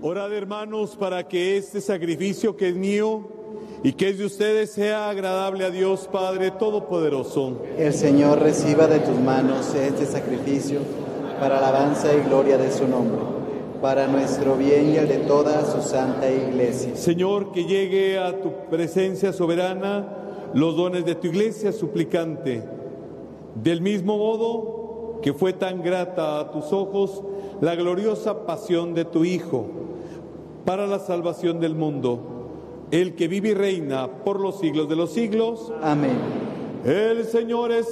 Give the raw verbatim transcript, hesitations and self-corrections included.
Orad, hermanos, para que este sacrificio que es mío y que es de ustedes sea agradable a Dios Padre Todopoderoso. El Señor reciba de tus manos este sacrificio para alabanza y gloria de su nombre, para nuestro bien y el de toda su santa Iglesia. Señor, que llegue a tu presencia soberana los dones de tu Iglesia suplicante. Del mismo modo que fue tan grata a tus ojos la gloriosa pasión de tu Hijo para la salvación del mundo, el que vive y reina por los siglos de los siglos. Amén. El Señor es